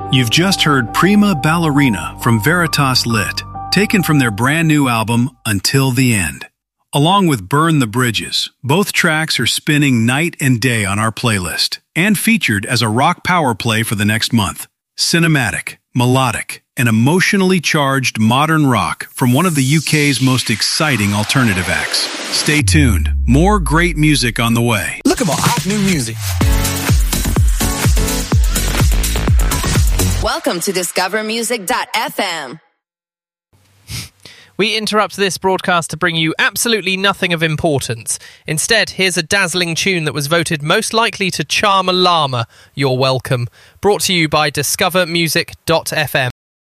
You've just heard Prima Ballerina from Veritas Lit, taken from their brand new album, Until the End. Along with Burn the Bridges, both tracks are spinning night and day on our playlist, and featured as a rock power play for the next month. Cinematic, melodic, and emotionally charged modern rock from one of the UK's most exciting alternative acts. Stay tuned. More great music on the way. Look at my hot new music. Welcome to discovermusic.fm. We interrupt this broadcast to bring you absolutely nothing of importance. Instead, here's a dazzling tune that was voted most likely to charm a llama. You're welcome. Brought to you by discovermusic.fm.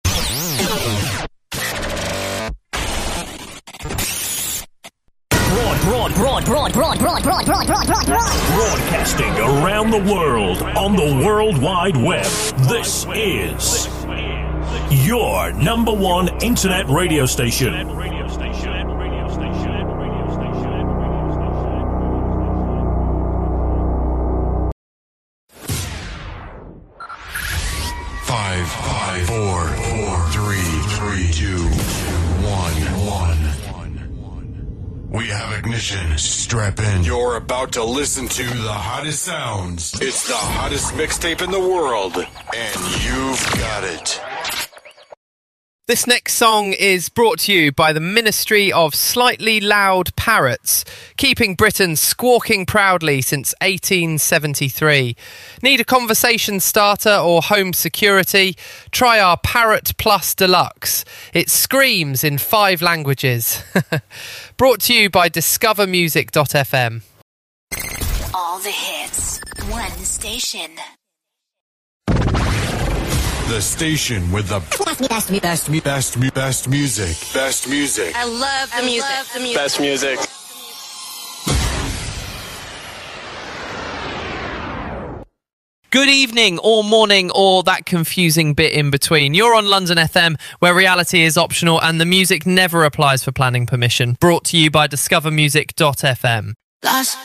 Broadcasting around the world on the World Wide Web. This is your number one internet radio station. 5, 4, 3, 2, 1. We have ignition. Strap in. You're about to listen to the hottest sounds. It's the hottest mixtape in the world, and you've got it. This next song is brought to you by the Ministry of Slightly Loud Parrots, keeping Britain squawking proudly since 1873. Need a conversation starter or home security? Try our Parrot Plus Deluxe. It screams in 5 languages. Brought to you by discovermusic.fm. All the hits, one station. The station with the best music. Best music. I love the music. Best music. Good evening, or morning, or that confusing bit in between. You're on London FM, where reality is optional and the music never applies for planning permission. Brought to you by discovermusic.fm. Lost